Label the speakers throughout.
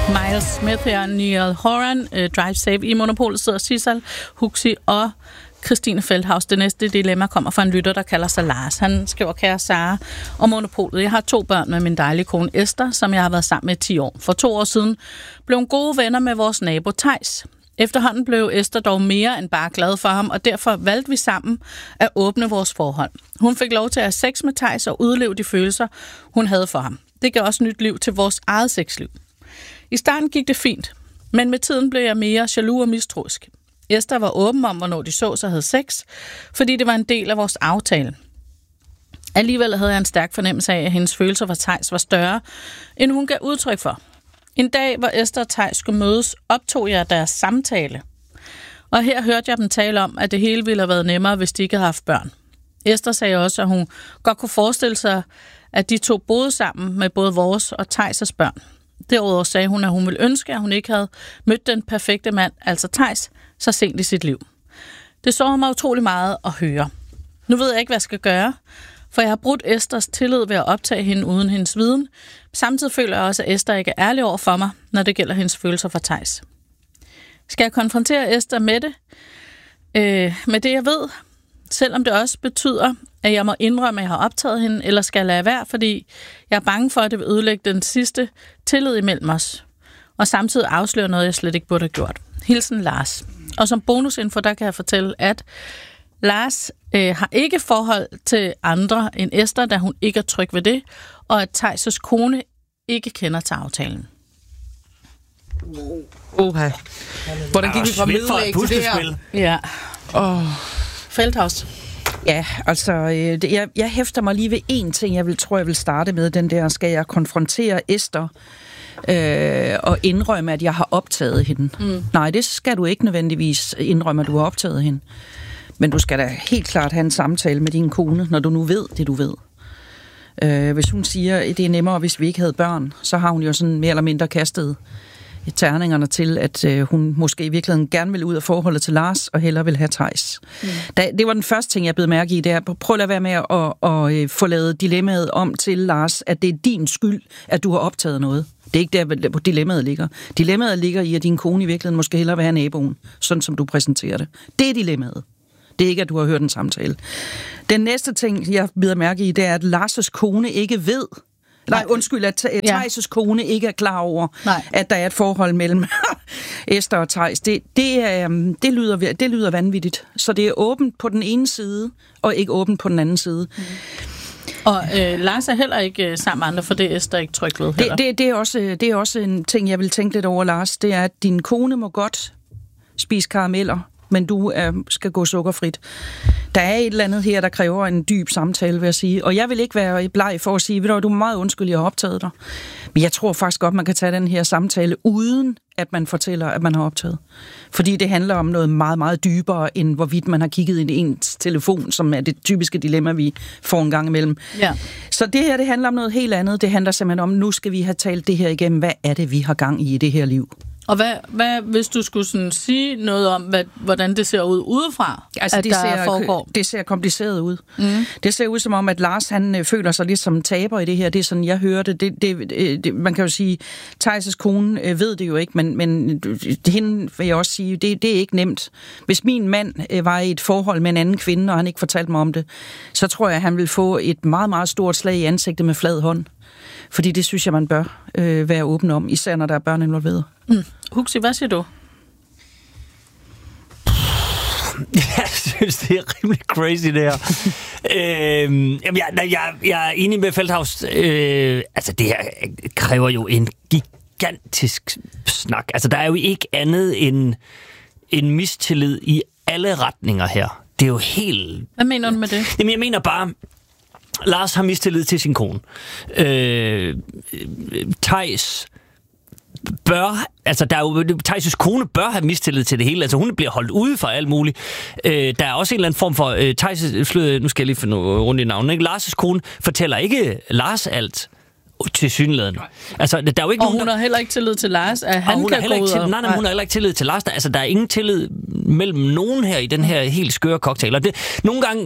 Speaker 1: Miles Smith her, Niall Horan, Drive Safe. I Monopolet sidder Sissel, Huxi og Christine Feldhaus. Det næste dilemma kommer fra en lytter, der kalder sig Lars. Han skriver: kære Sara og Monopolet. Jeg har 2 børn med min dejlige kone Esther, som jeg har været sammen med i 10 år. For 2 år siden blev hun gode venner med vores nabo Theis. Efterhånden blev Esther dog mere end bare glad for ham, og derfor valgte vi sammen at åbne vores forhold. Hun fik lov til at have sex med Theis og udleve de følelser, hun havde for ham. Det gav også nyt liv til vores eget sexliv. I starten gik det fint, men med tiden blev jeg mere jaloux og mistroisk. Esther var åben om, hvornår de så og havde sex, fordi det var en del af vores aftale. Alligevel havde jeg en stærk fornemmelse af, at hendes følelser for Theis var større, end hun gav udtryk for. En dag, hvor Esther og Theis skulle mødes, optog jeg deres samtale. Og her hørte jeg dem tale om, at det hele ville have været nemmere, hvis de ikke havde haft børn. Esther sagde også, at hun godt kunne forestille sig, at de 2 boede sammen med både vores og Theis' børn. Derudover sagde hun, at hun ville ønske, at hun ikke havde mødt den perfekte mand, altså Theis, så sent i sit liv. Det sårer mig utrolig meget at høre. Nu ved jeg ikke, hvad jeg skal gøre, for jeg har brudt Esthers tillid ved at optage hende uden hendes viden. Samtidig føler jeg også, at Esther ikke er ærlig over for mig, når det gælder hendes følelser for Theis. Skal jeg konfrontere Esther med det? Med det, jeg ved, selvom det også betyder, at jeg må indrømme, at jeg har optaget hende, eller skal jeg lade være, fordi jeg er bange for, at det vil ødelægge den sidste tillid imellem os, og samtidig afsløre noget, jeg slet ikke burde have gjort. Hilsen Lars. Og som bonusinfo, der kan jeg fortælle, at Lars har ikke forhold til andre end Esther, da hun ikke er tryg ved det, og at Theis' kone ikke kender til aftalen.
Speaker 2: Oha. Hvordan gik vi fra middelag til det her?
Speaker 1: Ja. Feldhaus.
Speaker 2: Ja, altså, jeg hæfter mig lige ved en ting, jeg vil starte med. Den der, skal jeg konfrontere Esther og indrømme, at jeg har optaget hende? Nej, det skal du ikke nødvendigvis indrømme, at du har optaget hende. Men du skal da helt klart have en samtale med din kone, når du nu ved det, du ved. Hvis hun siger, at det er nemmere, hvis vi ikke havde børn, så har hun jo sådan mere eller mindre kastet terningerne til, at hun måske i virkeligheden gerne vil ud af forholdet til Lars, og hellere vil have Theis. Det var den første ting, jeg blev mærke i, det er, prøv at lade være med at få lavet dilemmaet om til Lars, at det er din skyld, at du har optaget noget. Det er ikke der, hvor dilemmaet ligger. Dilemmaet ligger i, at din kone i virkeligheden måske hellere vil have naboen, sådan som du præsenterer det. Det er dilemmaet. Det er ikke, at du har hørt en samtale. Den næste ting, jeg bider mærke i, det er, at Lars' kone ikke ved, at Theis' kone ikke er klar over, at der er et forhold mellem Esther og Theis. Det lyder vanvittigt. Så det er åbent på den ene side, og ikke åbent på den anden side.
Speaker 1: Og Lars er heller ikke sammen med andre, for det er Esther ikke tryg ved heller.
Speaker 2: Det er også en ting, jeg vil tænke lidt over, Lars. Det er, at din kone må godt spise karameller, men du skal gå sukkerfrit. Der er et eller andet her, der kræver en dyb samtale, vil jeg sige. Og jeg vil ikke være bleg for at sige, ved du er meget undskyld, jeg har optaget dig. Men jeg tror faktisk godt, man kan tage den her samtale, uden at man fortæller, at man har optaget. Fordi det handler om noget meget, meget dybere, end hvorvidt man har kigget ind i ens telefon, som er det typiske dilemma, vi får en gang imellem. Ja. Så det her, det handler om noget helt andet. Det handler simpelthen om, nu skal vi have talt det her igennem. Hvad er det, vi har gang i det her liv?
Speaker 1: Og hvad hvis du skulle sådan sige noget om, hvordan det ser ud udefra, altså, at der foregår?
Speaker 2: Det ser kompliceret ud. Det ser ud som om, at Lars han føler sig lidt som en taber i det her. Det er sådan, jeg hører det. Man kan jo sige, Theis' kone ved det jo ikke, men hende vil jeg også sige, det er ikke nemt. Hvis min mand var i et forhold med en anden kvinde, og han ikke fortalte mig om det, så tror jeg, at han vil få et meget, meget stort slag i ansigtet med flad hånd. Fordi det synes jeg, man bør være åben om, især når der er børn involveret.
Speaker 3: Huxi, hvad siger du?
Speaker 4: Jeg synes, det er rimelig crazy, det her. Jeg er enig med Feldhaus. Altså, det her kræver jo en gigantisk snak. Altså, der er jo ikke andet end en mistillid i alle retninger her. Det er jo helt...
Speaker 3: Hvad mener du med det?
Speaker 4: Jamen, jeg mener bare... Lars har mistillid til sin kone. Theis bør, altså der er jo, Theis' kone bør have mistillid til det hele. Altså hun bliver holdt ude for alt muligt. Der er også en eller anden form for Theis' nu skal jeg lige finde rundt i navnet, ikke? Lars' kone fortæller ikke Lars alt til synligheden. Altså der er jo ikke
Speaker 3: og nogen, hun har heller ikke tillid til Lars, at han kan gå ud og...
Speaker 4: Nej, hun har heller ikke tillid til Lars. Der er ingen tillid mellem nogen her i den her helt skøre cocktail. Og det, nogle gange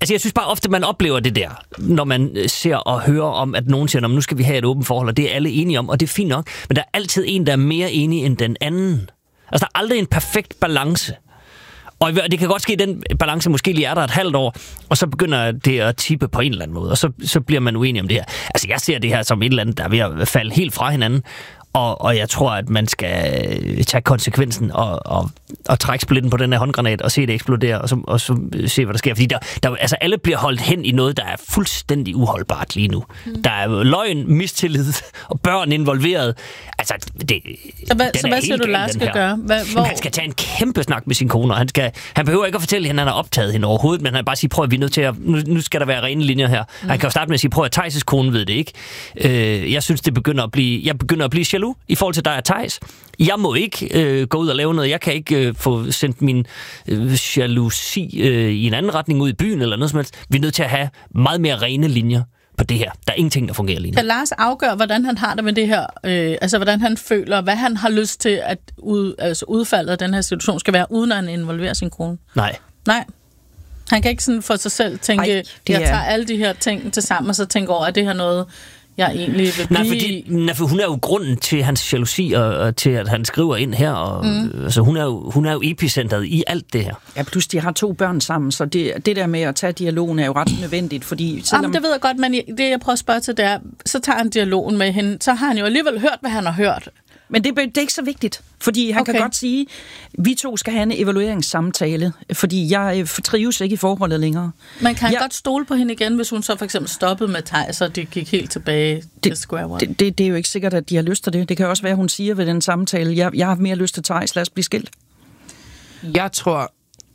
Speaker 4: Altså, jeg synes bare ofte, man oplever det der, når man ser og hører om, at nogen siger, nu skal vi have et åbent forhold, og det er alle enige om, og det er fint nok, men der er altid en, der er mere enig end den anden. Altså, der er aldrig en perfekt balance. Og det kan godt ske, at den balance måske lige er der et halvt år, og så begynder det at tippe på en eller anden måde, og så bliver man uenig om det her. Altså, jeg ser det her som et eller andet, der er ved at falde helt fra hinanden, og jeg tror, at man skal tage konsekvensen og trække splitten på den her håndgranat og se det eksplodere, og så se, hvad der sker. Fordi altså, alle bliver holdt hen i noget, der er fuldstændig uholdbart lige nu. Der er løgn, mistillid og børn involveret. Altså,
Speaker 1: så hvad siger du, Lars skal gøre?
Speaker 4: Han skal tage en kæmpe snak med sin kone, og han behøver ikke at fortælle hende, at han har optaget hende overhovedet, men han bare sige, prøv at vi er nødt til at, nu skal der være rene linjer her. Han kan jo starte med at sige, prøv at Theis' kone ved det ikke. Jeg synes, jeg begynder at blive jaloux i forhold til dig og Theis. Jeg må ikke gå ud og lave noget. Jeg kan ikke få sendt min jalousi i en anden retning ud i byen eller noget som helst. Vi er nødt til at have meget mere rene linjer på det her. Der er ingenting, der fungerer lige nu.
Speaker 1: Kan Lars afgøre, hvordan han har det med det her? Altså, hvordan han føler, hvad han har lyst til, at udfaldet af den her situation skal være, uden at han involverer sin kone?
Speaker 4: Nej.
Speaker 1: Han kan ikke sådan for sig selv tænke, jeg tager alle de her ting til sammen, og så tænker over, at det her noget, jeg egentlig vil blive...
Speaker 4: For hun er jo grunden til hans jalousi, og til, at han skriver ind her. Og, altså, hun er jo epicentret i alt det her.
Speaker 2: Ja, plus de har 2 børn sammen, så det der med at tage dialogen er jo ret nødvendigt, fordi...
Speaker 1: Jamen, det ved jeg godt, men det, jeg prøver at spørge til, det er, så tager han dialogen med hende, så har han jo alligevel hørt, hvad han har hørt.
Speaker 2: Men det er ikke så vigtigt, fordi han kan godt sige, vi 2 skal have en evalueringssamtale, fordi jeg trives ikke i forholdet længere.
Speaker 1: Man kan godt stole på hende igen, hvis hun så for eksempel stoppede med Theis, og det gik helt tilbage til square one.
Speaker 2: Det er jo ikke sikkert, at de har lyst til det. Det kan også være, hun siger ved den samtale, jeg har mere lyst til Theis, lad os blive skilt.
Speaker 5: Jeg tror...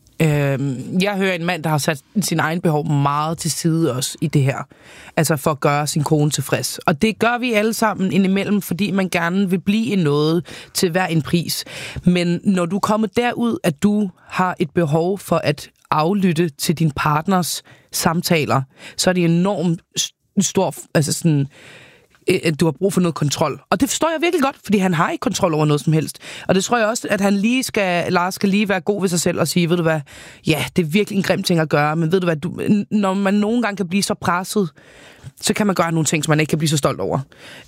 Speaker 5: jeg hører en mand, der har sat sin egen behov meget til side også i det her. Altså for at gøre sin kone tilfreds. Og det gør vi alle sammen indimellem, fordi man gerne vil blive i noget til hver en pris. Men når du kommer derud, at du har et behov for at aflytte til din partners samtaler, så er det enormt stor... Altså sådan, at du har brug for noget kontrol. Og det forstår jeg virkelig godt, fordi han har ikke kontrol over noget som helst. Og det tror jeg også, at Lars skal lige være god ved sig selv og sige, ved du hvad, ja, det er virkelig en grim ting at gøre, men ved du hvad, når man nogle gange kan blive så presset, så kan man gøre nogle ting, som man ikke kan blive så stolt over.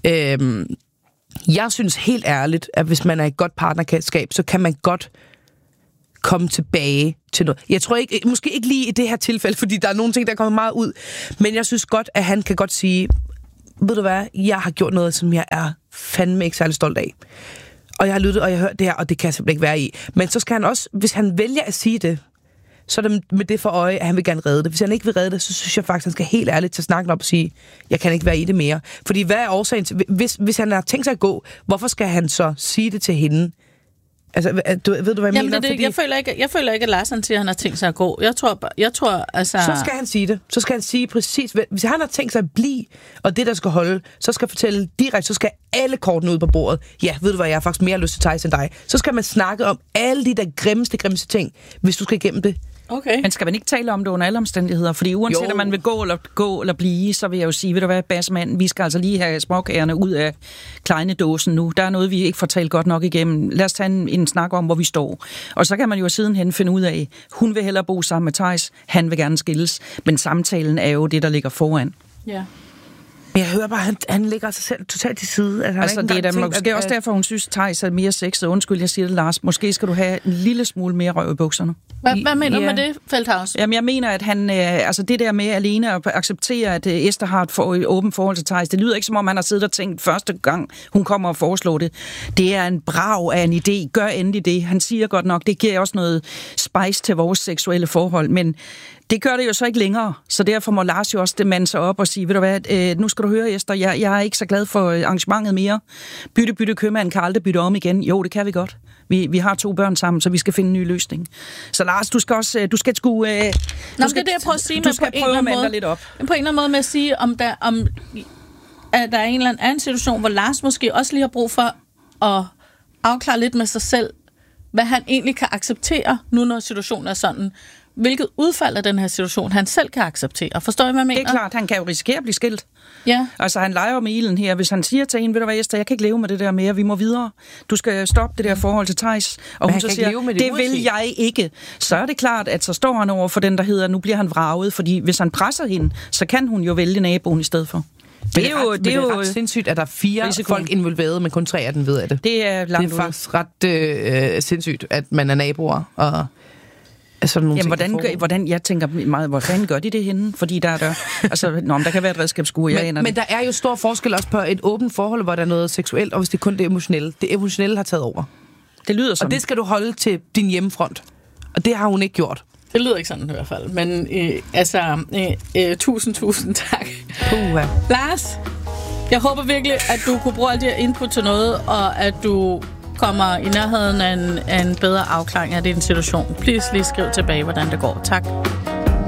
Speaker 5: Jeg synes helt ærligt, at hvis man er i et godt partnerskab, så kan man godt komme tilbage til noget. Jeg tror ikke, måske ikke lige i det her tilfælde, fordi der er nogle ting, der kommer meget ud, men jeg synes godt, at han kan godt sige, ved du hvad, jeg har gjort noget, som jeg er fandme ikke særlig stolt af. Og jeg har lyttet, og jeg har hørt det her, og det kan jeg simpelthen ikke være i. Men så skal han også, hvis han vælger at sige det, så er det med det for øje, at han vil gerne redde det. Hvis han ikke vil redde det, så synes jeg faktisk, at han skal helt ærligt til at snakke op og sige, jeg kan ikke være i det mere. Fordi hvad er årsagen til, hvis han har tænkt sig at gå, hvorfor skal han så sige det til hende? Altså, ved du, hvad jeg mener?
Speaker 1: Fordi... Jeg føler ikke, at Larsen siger, at han har tænkt sig at gå. Jeg tror, altså...
Speaker 5: Så skal han sige det. Så skal han sige præcis... Hvis han har tænkt sig at blive, og det, der skal holde, så skal fortælle direkte, så skal alle kortene ud på bordet. Ja, ved du hvad, jeg har faktisk mere lyst til Theis end dig. Så skal man snakke om alle de der grimmeste ting, hvis du skal igennem det.
Speaker 2: Okay. Men skal man ikke tale om det under alle omstændigheder? Fordi uanset om man vil gå eller blive, så vil jeg jo sige, ved du hvad, Bassmand, vi skal altså lige have småkagerne ud af kleinedåsen nu. Der er noget, vi ikke får talt godt nok igennem. Lad os tage en snak om, hvor vi står. Og så kan man jo sidenhen finde ud af, hun vil hellere bo sammen med Theis, han vil gerne skilles. Men samtalen er jo det, der ligger foran.
Speaker 1: Ja.
Speaker 5: Jeg hører bare, at han ligger sig selv totalt til side.
Speaker 2: Altså det er da måske også derfor, hun synes, Theis er mere sexet. Undskyld, jeg siger det, Lars. Måske skal du have en lille smule mere røv i bukserne.
Speaker 1: Hvad mener du med det, Feldhaus?
Speaker 2: Jamen, jeg mener, at han... altså det der med alene at acceptere, at Esther har et åbent forhold til Theis, det lyder ikke, som om han har siddet og tænkt første gang, hun kommer og foreslår det. Det er en brag af en idé. Gør endelig det. Han siger godt nok, det giver også noget spice til vores seksuelle forhold, men det gør det jo så ikke længere, så derfor må Lars jo også mande sig op og sige, ved du hvad, nu skal du høre, Esther, jeg er ikke så glad for arrangementet mere. Bytte, købmanden kan aldrig bytte om igen. Jo, det kan vi godt. Vi har 2 børn sammen, så vi skal finde en ny løsning. Så Lars, du skal det er det, jeg prøver at sige,
Speaker 1: du skal prøve at mande dig lidt op. På en eller anden måde med at sige, om der er en eller anden situation, hvor Lars måske også lige har brug for at afklare lidt med sig selv, hvad han egentlig kan acceptere, nu når situationen er sådan. hvilket udfald af den her situation, han selv kan acceptere. Forstår I, hvad jeg mener?
Speaker 2: Det er klart, han kan jo risikere at blive skilt.
Speaker 1: Ja.
Speaker 2: Altså, han leger med ilden her. Hvis han siger til hende, ved du hvad, Esther, jeg kan ikke leve med det der mere, vi må videre. Du skal stoppe det der forhold til Theis. Og hun så siger, det vil jeg ikke. Så er det klart, at så står han over for den, der hedder, nu bliver han vraget, fordi hvis han presser hende, så kan hun jo vælge naboen i stedet for.
Speaker 5: Det er jo ret sindssygt, at der er 4 risikoen. Folk involveret, men kun 3 af dem ved af det.
Speaker 2: Det er langt
Speaker 5: Det er faktisk ret sindssygt, at man er naboer og sådan nogle
Speaker 2: ting. Hvordan, jeg tænker meget, hvor fanden gør de det henne? Fordi der der kan være et redskabsskue,
Speaker 5: men der er jo stor forskel også på et åbent forhold, hvor der er noget seksuelt, og hvis det er kun det emotionelle. Det emotionelle har taget over.
Speaker 2: Det lyder sådan.
Speaker 5: Og det skal du holde til din hjemmefront. Og det har hun ikke gjort.
Speaker 1: Det lyder ikke sådan i hvert fald. Men tusind tak. Lars, jeg håber virkelig, at du kunne bruge alle de her input til noget, og at du kommer i nærheden af en bedre afklaring af din situation. Please lige skriv tilbage, hvordan det går. Tak.